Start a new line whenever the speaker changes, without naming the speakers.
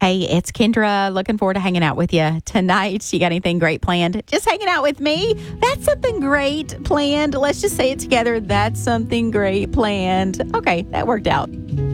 Hey, it's Kendra. Looking forward to hanging out with you tonight. You got anything great planned? Just hanging out with me? That's something great planned. Let's just say it together. That's something great planned. Okay, that worked out.